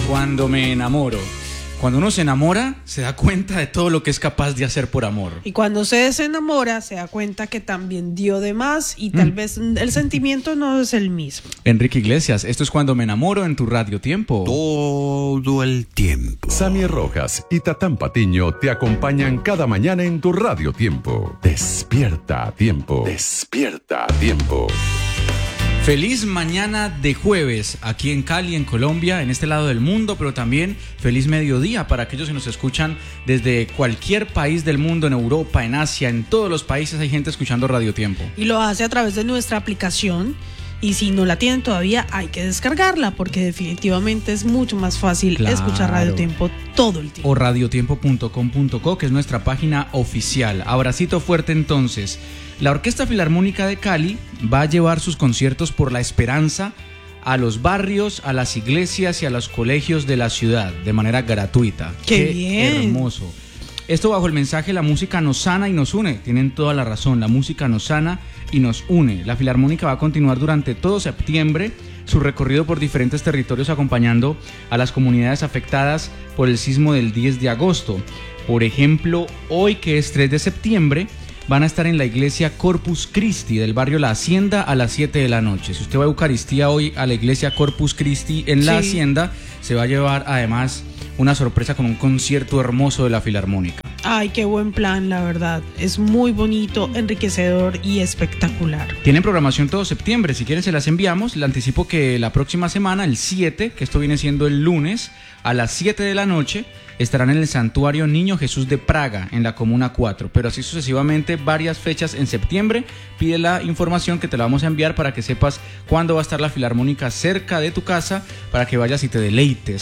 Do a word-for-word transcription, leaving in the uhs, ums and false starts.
Cuando me enamoro. Cuando uno se enamora, se da cuenta de todo lo que es capaz de hacer por amor. Y cuando se desenamora, se da cuenta que también dio de más y tal mm. vez el sentimiento no es el mismo. Enrique Iglesias, esto es Cuando me enamoro en tu Radio Tiempo. Todo el tiempo. Sammy Rojas y Tatán Patiño te acompañan cada mañana en tu Radio Tiempo. Despierta a tiempo. Despierta a tiempo. Feliz mañana de jueves aquí en Cali, en Colombia, en este lado del mundo, pero también feliz mediodía para aquellos que nos escuchan desde cualquier país del mundo, en Europa, en Asia, en todos los países hay gente escuchando Radio Tiempo. Y lo hace a través de nuestra aplicación. Y si no la tienen todavía, hay que descargarla porque definitivamente es mucho más fácil claro. escuchar Radio Tiempo todo el tiempo. O radiotiempo punto com punto co, que es nuestra página oficial. Abracito fuerte entonces. La Orquesta Filarmónica de Cali va a llevar sus conciertos por la esperanza a los barrios, a las iglesias y a los colegios de la ciudad de manera gratuita. ¡Qué, Qué bien! Hermoso. Esto bajo el mensaje la música nos sana y nos une. Tienen toda la razón, la música nos sana y nos une. La Filarmónica va a continuar durante todo septiembre su recorrido por diferentes territorios acompañando a las comunidades afectadas por el sismo del diez de agosto. Por ejemplo, hoy que es tres de septiembre, van a estar en la iglesia Corpus Christi del barrio La Hacienda a las siete de la noche. Si usted va a Eucaristía hoy a la iglesia Corpus Christi en La sí. Hacienda, se va a llevar además una sorpresa con un concierto hermoso de la Filarmónica. Ay, qué buen plan, la verdad. Es muy bonito, enriquecedor y espectacular. Tienen programación todo septiembre. Si quieren se las enviamos. Le anticipo que la próxima semana, el siete, que esto viene siendo el lunes, a las siete de la noche, estarán en el Santuario Niño Jesús de Praga, en la Comuna cuatro. Pero así sucesivamente, varias fechas en septiembre. Pide la información que te la vamos a enviar para que sepas cuándo va a estar la Filarmónica cerca de tu casa, para que vayas y te deleites